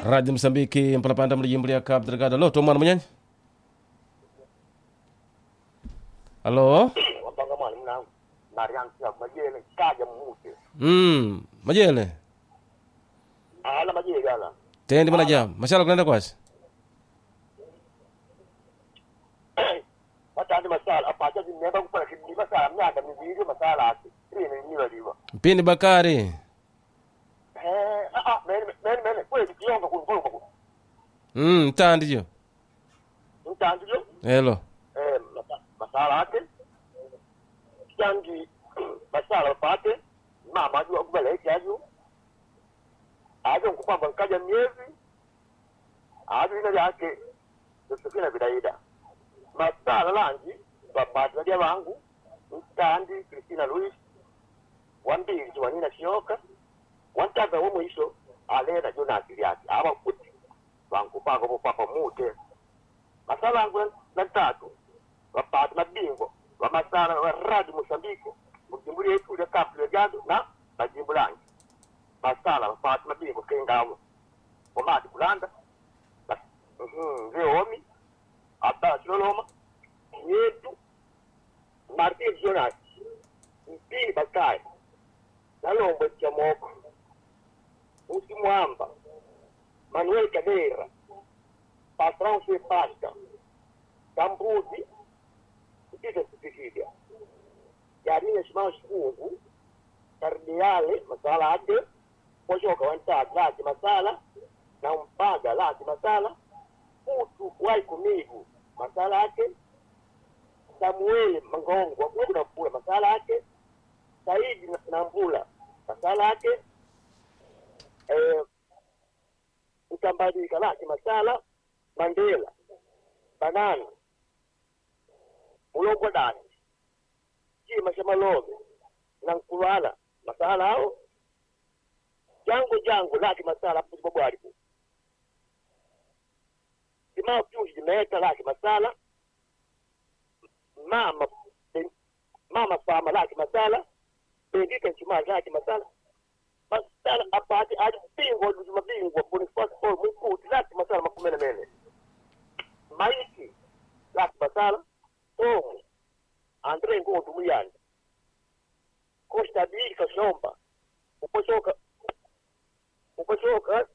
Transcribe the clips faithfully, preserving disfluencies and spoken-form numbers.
Radio Msambiki mpalapanda mlijimbulia Cabo Delgado. Lo, to mwana mwenyenye? Halo? Wapanga mwana mna Marian Tia Majele kaja mute. Mm, Majele. Ala Majele ala. Tendi mwana jam. Mashala kunaenda kwasi? Matandi masala apacha zimeba kupala kidi masala mnyaka mizili masala ati. Ile ni niwa liwa. Mpini Bakari. Eh, ah ah, men men men kweli kionga kungoa kwa. Mm, tandi jo. Mtandi jo? Hello. Eh, masala ati. Yangi masala pate mama jua kubale jaju. Aje kupamba nkaja miezi. Aje ina yake. Tusikina bidaida. Masala langi bapata dia wangu Mtandi Christina Luis wambiri wanina Shioka wantaga wo mwisho alena Jonas yake aba kuti wangu panga bo papa mute masala yangu na tatu bapata mabingo wa masala wa Radio Mozambique mjimbuli yetu ya Cabo Delgado na majimbo langi masala bapata mabingo kengawo omati kulanda mhm ngeomi Abba Soloma yetu Martin Jonas Mpini Bakari Nalombo Chamoko Usi Mwamba Manuel Cadera Patron Pasta Kambuzi Kutisa Sipisidia Yarine Shimao Shikungu Kardiale Masala ade Poshoka wanta lati masala Na umpaga lati masala Utu wai kumigu masala yake Samuel Mangongo kwa na Mpula masala yake Saidi na Mpula masala yake eh Utambadika laki masala Mandela Banana Mulongo Dani Chima Shamalove na Nkulala masala hao Jango jango laki masala Pusibobwari Mama Piushi jimeta laki masala Mama Mama Fama laki masala Bendika nchuma laki masala Masala apati aji bingo Lujuma bingo Boniface Paul Mwikuti laki masala makumene mene Maiki laki masala Tomu Andre Ngotu Muyanda Costa Bili Kashomba Uposhoka Uposhoka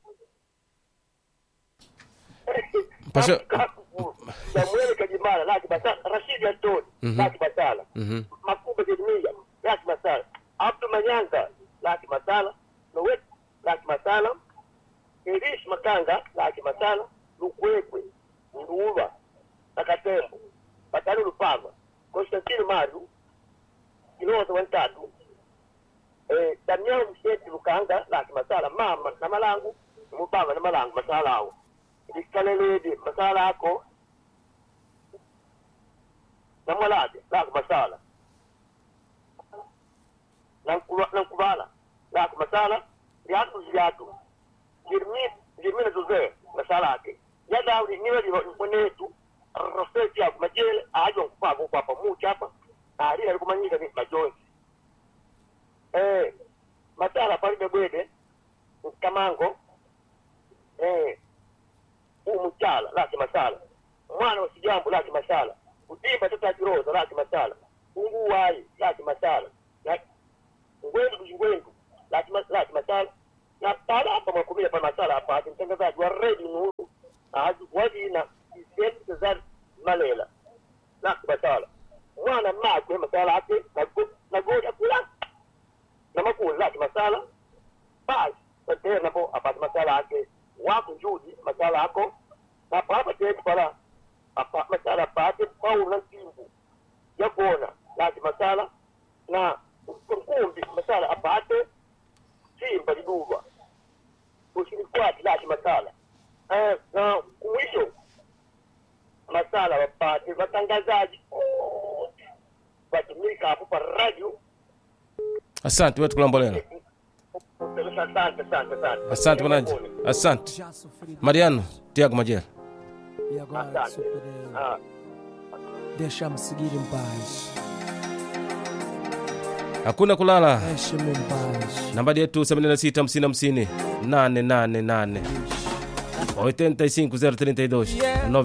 Pasha Samuel Kajimala laki basala Rashid Antoni laki basala Makumba Jedmiya laki basala Abdu Manyanga laki basala Nowet laki basala Erish Makanga laki basala Lukwekwe Nduva Nakatembo Batani Lupama Konstantino Maru Kinoto Wantatu eh Daniel Mseti Lukanga laki basala Mama na Malangu Mubama na Malangu masala hao Ikalelede masala yako na mwalade lako masala na nkubala lako masala yatu ziyatu jirmi jirmi na tuze masala yake yada uli niwe liwa mponetu roseti yako majele ajo nkupago kwa pamucha hapa na alina likumanyika ni majonzi eh masala pali bebwede Kamango eh Umuchala laki masala mwana wa Sijambo laki masala Utimba tata Kiroza laki masala Unguwai laki masala na Ngwendu Ngwendu laki laki masala na pala hapa mwakumile pa masala hapa mtangazaji wa Radio Nuru azu wadi na Isetu Zar Malela laki masala mwana mako masala yake na goja kula na makula laki masala basi tena hapo hapa masala yake wako njudi masala yako na papa tete para apa masala pate pau na timbu ya bona lati masala na kumbi masala apate simba diduwa ushini kwati lati masala eh na kuisho masala wapate watangazaji watumika hapo pa radio. Asante wetu kulambolena. Asante, asante, asante. Asante mwanaji. Asante. Mariano, Tiago Majera. E agora, super... ah. Deixa-me seguir em paz. Hakuna kulala. Deixa-me em paz. Nambari yetu seven six hamsini hamsini nane nane nane. oitenta e cinco, zero trinta e dois,